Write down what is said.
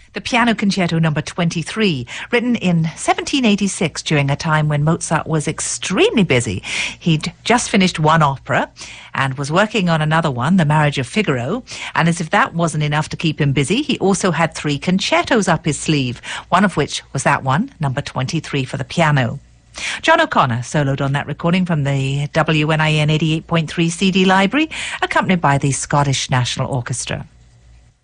The Piano Concerto number 23, written in 1786 during a time when Mozart was extremely busy. He'd just finished one opera and was working on another one, The Marriage of Figaro. And as if that wasn't enough to keep him busy, he also had 3 concertos up his sleeve, one of which was that one, number 23 for the piano. John O'Connor soloed on that recording from the WNIN 88.3 CD library, accompanied by the Scottish National Orchestra.